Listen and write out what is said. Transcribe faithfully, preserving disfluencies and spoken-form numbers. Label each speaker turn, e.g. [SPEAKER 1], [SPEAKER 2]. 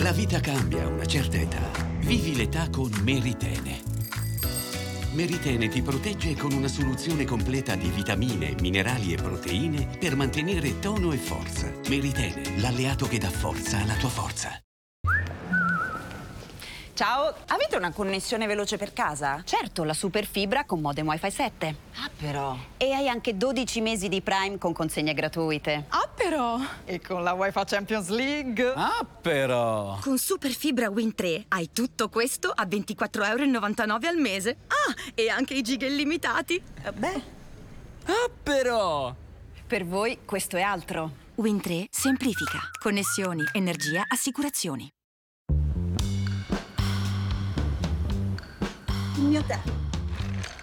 [SPEAKER 1] La vita cambia a una certa età. Vivi l'età con Meritene. Meritene ti protegge con una soluzione completa di vitamine, minerali e proteine per mantenere tono e forza. Meritene, l'alleato che dà forza alla tua forza.
[SPEAKER 2] Ciao, avete una connessione veloce per casa?
[SPEAKER 3] Certo, la super fibra con modem Wi-Fi sette.
[SPEAKER 2] Ah, però.
[SPEAKER 3] E hai anche dodici mesi di Prime con consegne gratuite.
[SPEAKER 2] Ah, però. E con la Wi-Fi Champions League.
[SPEAKER 4] Ah, però.
[SPEAKER 5] Con super fibra Win tre hai tutto questo a ventiquattro e novantanove euro al mese. Ah, e anche i giga illimitati.
[SPEAKER 2] Eh, beh.
[SPEAKER 4] Ah, però.
[SPEAKER 3] Per voi questo è altro.
[SPEAKER 5] Win tre semplifica. Connessioni, energia, assicurazioni.
[SPEAKER 2] Il mio tè.